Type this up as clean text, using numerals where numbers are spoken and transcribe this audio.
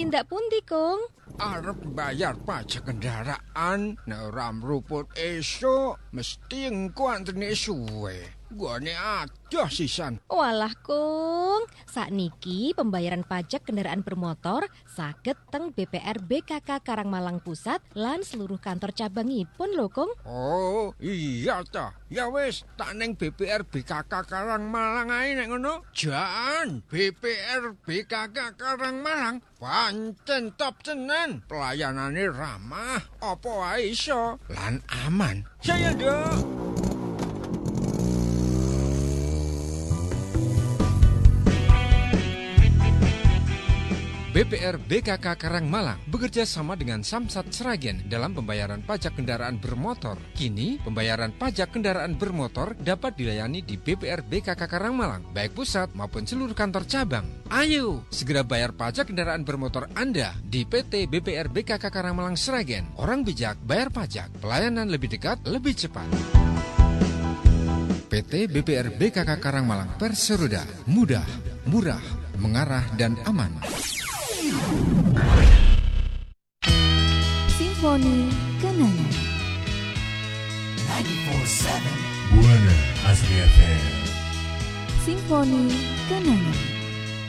Tindak pundi, Kung? Arep bayar pajak kendaraan, nek ora mruput esuk mesti engko antrene suwe. Gone adoh sisan. Walah, Kung. Sakniki pembayaran pajak kendaraan bermotor saged teng BPR BKK Karangmalang Pusat lan seluruh kantor cabangipun lho, Kung. Oh, iya ta. Ya wis, tak ning BPR BKK Karangmalang ae nek ngono. Jan, BPR BKK Karangmalang pancen top tenan. Pelayanane ramah, apa wae iso lan aman. Saya nduk. BPR BKK Karangmalang bekerja sama dengan Samsat Sragen dalam pembayaran pajak kendaraan bermotor. Kini, pembayaran pajak kendaraan bermotor dapat dilayani di BPR BKK Karangmalang, baik pusat maupun seluruh kantor cabang. Ayo, segera bayar pajak kendaraan bermotor Anda di PT BPR BKK Karangmalang Sragen. Orang bijak bayar pajak, pelayanan lebih dekat, lebih cepat. PT BPR BKK Karangmalang Perseroda, mudah, murah, mengarah dan aman. Simfoni Kenangan 94.7 Buana Asri FM. Simfoni Kenangan.